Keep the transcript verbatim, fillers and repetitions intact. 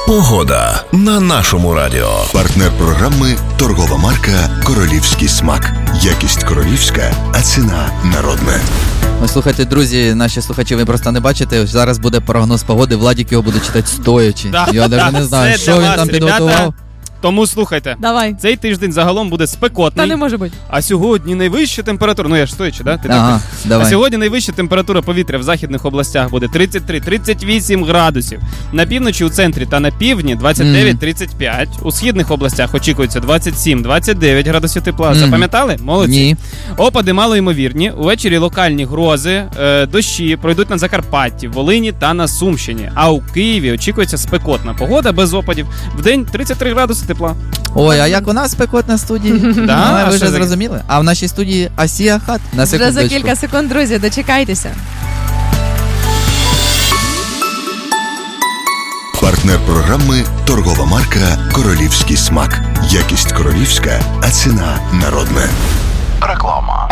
Погода на нашому радіо. Партнер програми торгова марка «Королівський смак». Якість королівська, а ціна народна. Ось, слухайте, друзі, наші слухачі, ви просто не бачите, зараз буде прогноз погоди, Владик його буде читати стоячи. Да, Я навіть да, не знаю, це що для він вас, там ребята. підготував. Тому слухайте, Давай. цей тиждень загалом буде спекотний. Та не може бути. А сьогодні найвища температура, ну я ж стоячи, да? Ти Ага, так? давай. А сьогодні найвища температура повітря в західних областях буде тридцять три - тридцять вісім градусів. На півночі, у центрі та на півдні двадцять дев'ять - тридцять п'ять. У східних областях очікується двадцять сім - двадцять дев'ять градусів тепла. Мгм. Запам'ятали? Молодці. Ні. Опади малоймовірні. Увечері локальні грози, е, дощі пройдуть на Закарпатті, Волині та на Сумщині. А у Києві очікується спекотна погода без опадів. Вдень тридцять три градуси тепла. Ой, а як у нас спекотна студії? Да, Ну, а ви що вже за- зрозуміли? А в нашій студії Асія Хат. На Вже секундочку. за кілька секунд, друзі, дочекайтеся. Партнер програми торгова марка «Королівський смак». Якість королівська, а ціна народна. Реклама.